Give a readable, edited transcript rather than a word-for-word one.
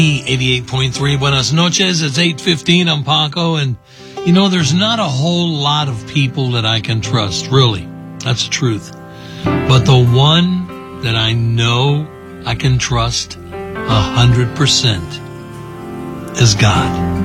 88.3 Buenas noches. It's 8:15. I'm Paco, and you know, there's not a whole lot of people that I can trust, really. That's the truth. But the one that I know I can trust 100% is God.